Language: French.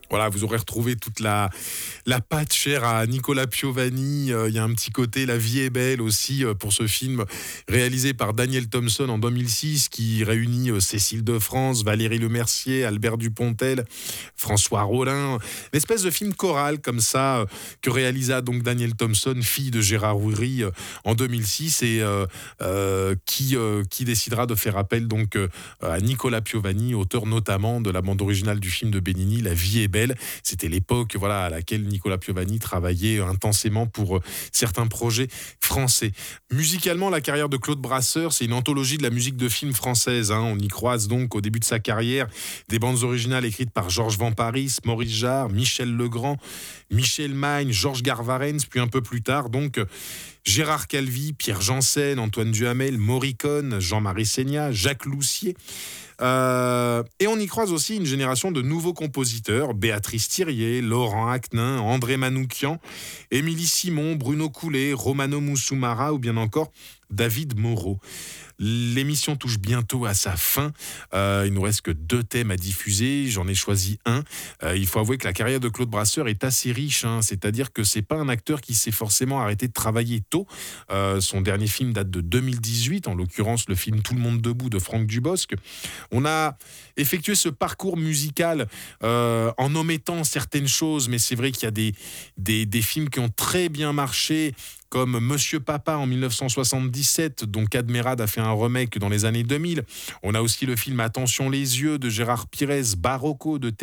Voilà, vous aurez retrouvé toute la patte chère à Nicolas Piovani. Il y a un petit côté La vie est belle aussi pour ce film réalisé par Daniel Thompson en 2006 qui réunit Cécile de France, Valérie Lemercier, Albert Dupontel, François Rollin. Une espèce de film choral comme ça que réalisa donc Daniel Thompson, fille de Gérard Houry en 2006 et qui décidera de faire appel donc à Nicolas Piovani, auteur notamment de la bande originale du film de Benigni, La vie est belle. C'était l'époque voilà, à laquelle Nicolas Piovani travaillait intensément pour certains projets français. Musicalement, la carrière de Claude Brasseur, c'est une anthologie de la musique de film française. On y croise donc au début de sa carrière des bandes originales écrites par Georges Vamparis, Maurice Jarre, Michel Legrand, Michel Magne, Georges Garvarens, puis un peu plus tard donc Gérard Calvi, Pierre Janssen, Antoine Duhamel, Morricone, Jean-Marie Seigna, Jacques Loussier. Et on y croise aussi une génération de nouveaux compositeurs, Béatrice Thirier, Laurent Aknin, André Manoukian, Émilie Simon, Bruno Coulet, Romano Musumara ou bien encore David Moreau. L'émission touche bientôt à sa fin. Il nous reste que 2 thèmes à diffuser. J'en ai choisi un. Il faut avouer que la carrière de Claude Brasseur est assez riche. C'est-à-dire que c'est pas un acteur qui s'est forcément arrêté de travailler tôt. Son dernier film date de 2018, en l'occurrence le film Tout le monde debout de Franck Dubosc. On a effectué ce parcours musical en omettant certaines choses, mais c'est vrai qu'il y a des films qui ont très bien marché, comme Monsieur Papa en 1977, dont Cadmerade a fait un remake dans les années 2000. On a aussi le film Attention les yeux de Gérard Pires, Barocco de